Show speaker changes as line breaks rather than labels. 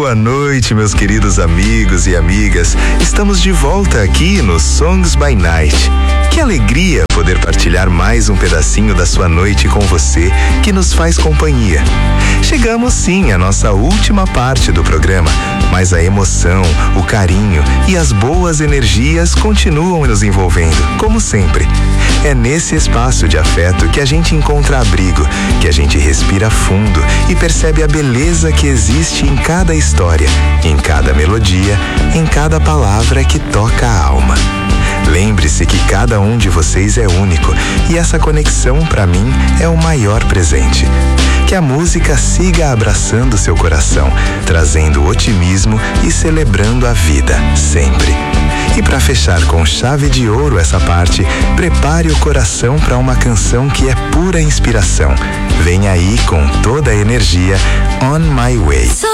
Boa noite, meus queridos amigos e amigas. Estamos de volta aqui no Songs by Night. Que alegria poder partilhar mais um pedacinho da sua noite com você, que nos faz companhia. Chegamos sim à nossa última parte do programa, mas a emoção, o carinho e as boas energias continuam nos envolvendo, como sempre. É nesse espaço de afeto que a gente encontra abrigo, que a gente respira fundo e percebe a beleza que existe em cada história, em cada melodia, em cada palavra que toca a alma. Lembre-se que cada um de vocês é único e essa conexão, para mim, é o maior presente. Que a música siga abraçando seu coração, trazendo otimismo e celebrando a vida, sempre. E para fechar com chave de ouro essa parte, prepare o coração para uma canção que é pura inspiração. Vem aí com toda a energia On My Way.